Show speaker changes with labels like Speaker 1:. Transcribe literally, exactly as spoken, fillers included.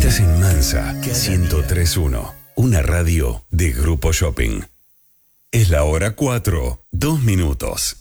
Speaker 1: Estás en Mansa ciento tres punto uno, una radio de Grupo Shopping. Es la hora cuatro, dos minutos.